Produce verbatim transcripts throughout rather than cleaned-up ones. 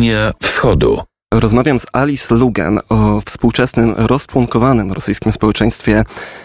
Linia Wschodu. Rozmawiam z Alice Lugen o współczesnym, rozczłonkowanym rosyjskim społeczeństwie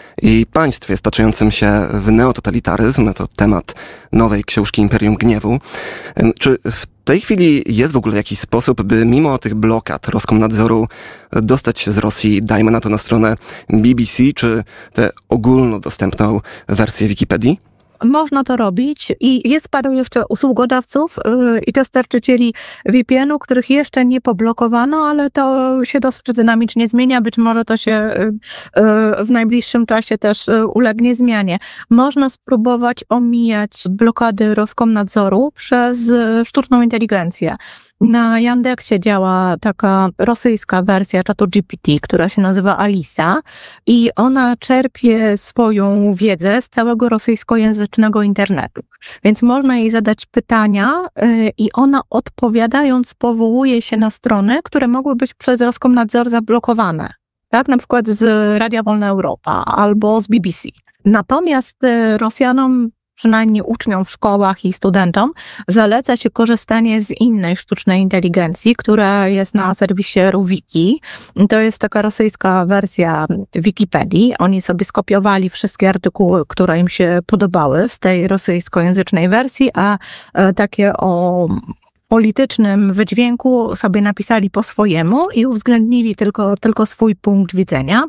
i państwie staczającym się w neototalitaryzm. To temat nowej książki Imperium Gniewu. Czy w tej chwili jest w ogóle jakiś sposób, by mimo tych blokad Roskomnadzoru dostać się z Rosji, dajmy na to na stronę B B C, czy tę ogólnodostępną wersję Wikipedii? Można to robić i jest paru jeszcze usługodawców yy, i dostarczycieli V P N u, których jeszcze nie poblokowano, ale to się dosyć dynamicznie zmienia. Być może to się yy, yy, w najbliższym czasie też yy, ulegnie zmianie. Można spróbować omijać blokady Roskomnadzoru przez yy, sztuczną inteligencję. Na Yandeksie działa taka rosyjska wersja czatu G P T, która się nazywa Alisa i ona czerpie swoją wiedzę z całego rosyjskojęzycznego internetu. Więc można jej zadać pytania yy, i ona odpowiadając powołuje się na strony, które mogły być przez Roskomnadzor zablokowane. Tak, na przykład z Radia Wolna Europa albo z B B C. Natomiast yy, Rosjanom, przynajmniej uczniom w szkołach i studentom, zaleca się korzystanie z innej sztucznej inteligencji, która jest na serwisie RuWiki. To jest taka rosyjska wersja Wikipedii. Oni sobie skopiowali wszystkie artykuły, które im się podobały z tej rosyjskojęzycznej wersji, a takie o politycznym wydźwięku sobie napisali po swojemu i uwzględnili tylko, tylko swój punkt widzenia.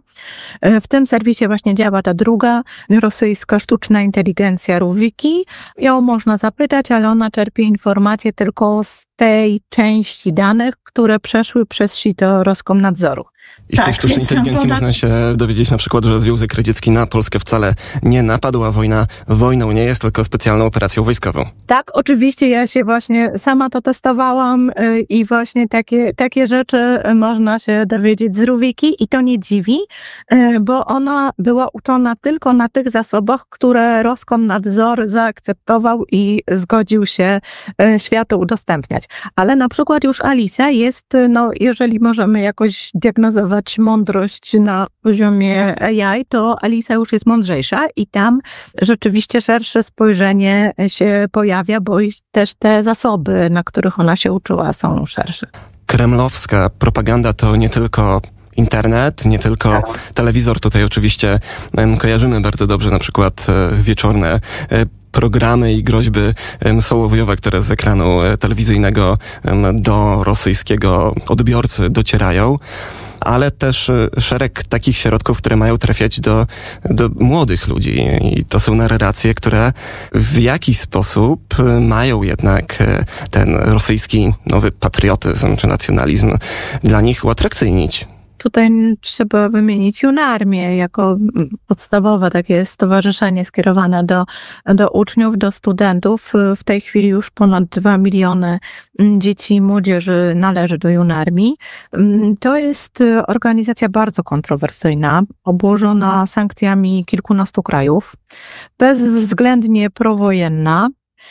W tym serwisie właśnie działa ta druga rosyjska sztuczna inteligencja RuWiki. Ją można zapytać, ale ona czerpie informacje tylko z tej części danych, które przeszły przez sito Roskomnadzoru. I z tej tak, sztucznej inteligencji to... można się dowiedzieć na przykład, że Związek Radziecki na Polskę wcale nie napadł, a wojna wojną nie jest, tylko specjalną operacją wojskową. Tak, oczywiście ja się właśnie sama to testowałam i właśnie takie, takie rzeczy można się dowiedzieć z RuWiki i to nie dziwi, bo ona była uczona tylko na tych zasobach, które Roskomnadzor zaakceptował i zgodził się światu udostępniać. Ale na przykład już Alisa jest, no jeżeli możemy jakoś diagnozować mądrość na poziomie A I, to Alisa już jest mądrzejsza i tam rzeczywiście szersze spojrzenie się pojawia, bo też te zasoby, na których ona się uczyła, są szersze. Kremlowska propaganda to nie tylko internet, nie tylko telewizor. Tutaj oczywiście kojarzymy bardzo dobrze na przykład wieczorne programy i groźby sołowojowe, które z ekranu telewizyjnego do rosyjskiego odbiorcy docierają, ale też szereg takich środków, które mają trafiać do, do młodych ludzi. I to są narracje, które w jakiś sposób mają jednak ten rosyjski nowy patriotyzm czy nacjonalizm dla nich uatrakcyjnić. Tutaj trzeba wymienić Junarmię jako podstawowe takie stowarzyszenie skierowane do, do uczniów, do studentów. W tej chwili już ponad dwa miliony dzieci i młodzieży należy do Junarmii. To jest organizacja bardzo kontrowersyjna, obłożona sankcjami kilkunastu krajów, bezwzględnie prowojenna.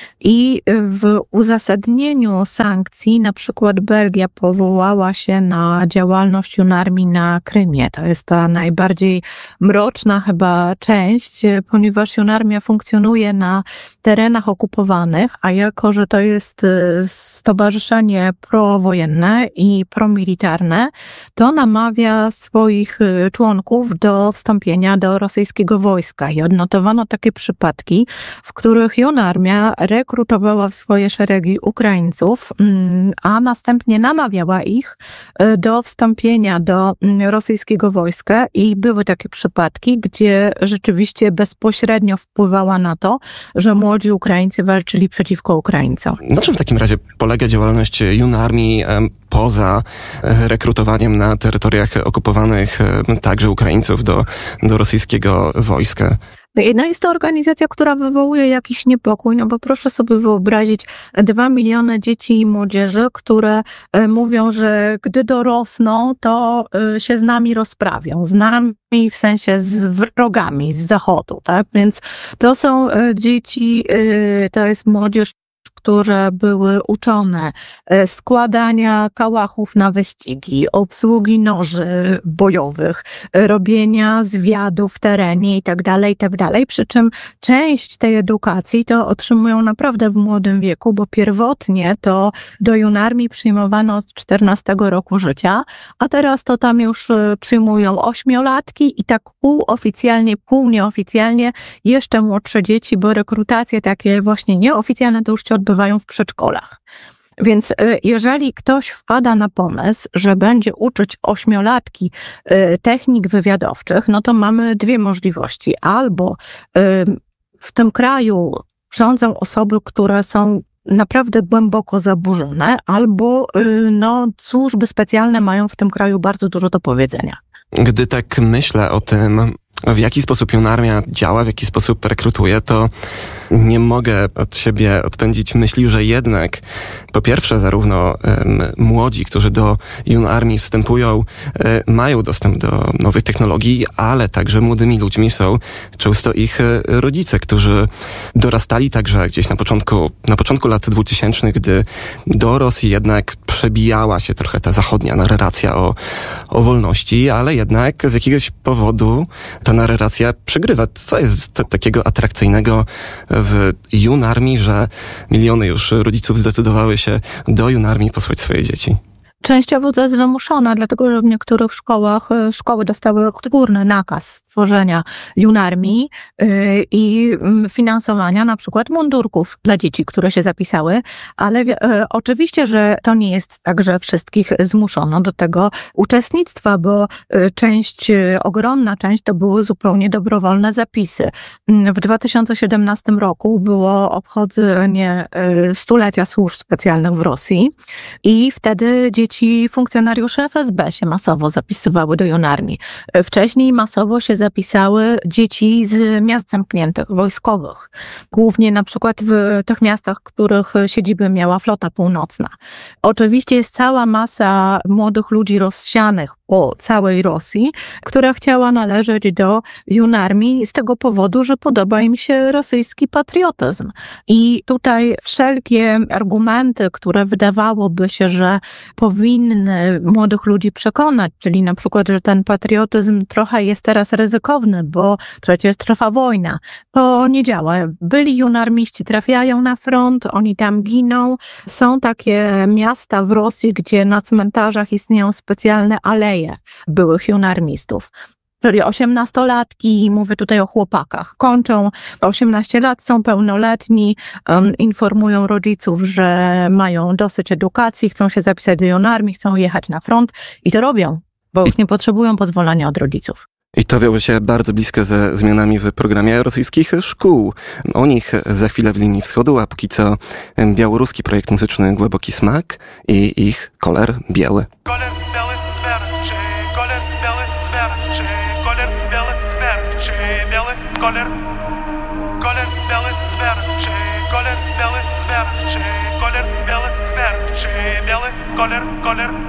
I w uzasadnieniu sankcji na przykład Belgia powołała się na działalność Junarmii na Krymie. To jest ta najbardziej mroczna chyba część, ponieważ Junarmia funkcjonuje na terenach okupowanych, a jako, że to jest stowarzyszenie prowojenne i promilitarne, to namawia swoich członków do wstąpienia do rosyjskiego wojska. I odnotowano takie przypadki, w których Junarmia rekrutowała w swoje szeregi Ukraińców, a następnie namawiała ich do wstąpienia do rosyjskiego wojska i były takie przypadki, gdzie rzeczywiście bezpośrednio wpływała na to, że młodzi Ukraińcy walczyli przeciwko Ukraińcom. Na czym w takim razie polega działalność Junarmii poza rekrutowaniem na terytoriach okupowanych także Ukraińców do, do rosyjskiego wojska? No jest to organizacja, która wywołuje jakiś niepokój, no bo proszę sobie wyobrazić dwa miliony dzieci i młodzieży, które mówią, że gdy dorosną, to się z nami rozprawią. Z nami w sensie z wrogami z Zachodu, tak? Więc to są dzieci, to jest młodzież które były uczone składania kałachów na wyścigi, obsługi noży bojowych, robienia zwiadów w terenie itd., itd. Przy czym część tej edukacji to otrzymują naprawdę w młodym wieku, bo pierwotnie to do junarmii przyjmowano od czternastego roku życia, a teraz to tam już przyjmują ośmiolatki i tak półoficjalnie, pół nieoficjalnie jeszcze młodsze dzieci, bo rekrutacje takie właśnie nieoficjalne to już się odbywają w przedszkolach. Więc jeżeli ktoś wpada na pomysł, że będzie uczyć ośmiolatki technik wywiadowczych, no to mamy dwie możliwości. Albo w tym kraju rządzą osoby, które są naprawdę głęboko zaburzone, albo no, służby specjalne mają w tym kraju bardzo dużo do powiedzenia. Gdy tak myślę o tym, w jaki sposób Junarmia działa, w jaki sposób rekrutuje, to nie mogę od siebie odpędzić myśli, że jednak po pierwsze zarówno um, młodzi, którzy do Junarmii wstępują, um, mają dostęp do nowych technologii, ale także młodymi ludźmi są często ich rodzice, którzy dorastali także gdzieś na początku, na początku lat dwutysięcznych, gdy do Rosji jednak przebijała się trochę ta zachodnia narracja o, o wolności, ale jednak z jakiegoś powodu ta narracja przegrywa. Co jest t- takiego atrakcyjnego w Junarmii, że miliony już rodziców zdecydowały się do Junarmii posłać swoje dzieci? Częściowo to jest wymuszone, dlatego że w niektórych szkołach szkoły dostały odgórny nakaz stworzenia Junarmii i finansowania na przykład mundurków dla dzieci, które się zapisały, ale oczywiście, że to nie jest tak, że wszystkich zmuszono do tego uczestnictwa, bo część, ogromna część to były zupełnie dobrowolne zapisy. W dwa tysiące siedemnastym roku było obchodzenie stulecia służb specjalnych w Rosji i wtedy dzieci Ci funkcjonariusze F S B się masowo zapisywały do Junarmii. Wcześniej masowo się zapisały dzieci z miast zamkniętych, wojskowych. Głównie na przykład w tych miastach, których siedziby miała Flota Północna. Oczywiście jest cała masa młodych ludzi rozsianych po całej Rosji, która chciała należeć do Junarmii z tego powodu, że podoba im się rosyjski patriotyzm. I tutaj wszelkie argumenty, które wydawałoby się, że powinny młodych ludzi przekonać, czyli na przykład, że ten patriotyzm trochę jest teraz ryzykowny, bo przecież trwa wojna, to nie działa. Byli junarmiści, trafiają na front, oni tam giną. Są takie miasta w Rosji, gdzie na cmentarzach istnieją specjalne aleje byłych junarmistów. Czyli osiemnastolatki, mówię tutaj o chłopakach, kończą osiemnaście lat, są pełnoletni, um, informują rodziców, że mają dosyć edukacji, chcą się zapisać do Junarmii, chcą jechać na front i to robią, bo już nie potrzebują pozwolenia od rodziców. I to wiąże się bardzo blisko ze zmianami w programie rosyjskich szkół. O nich za chwilę w linii wschodu, a póki co białoruski projekt muzyczny Głęboki Smak i ich Koler Biały. Koler biały, zbierczy, koler biały, zbierczy, koler biały, zbierczy, biały, koler, koler biały, zbierczy, koler biały, zbierczy, koler biały, zbierczy, biały, koler, koler.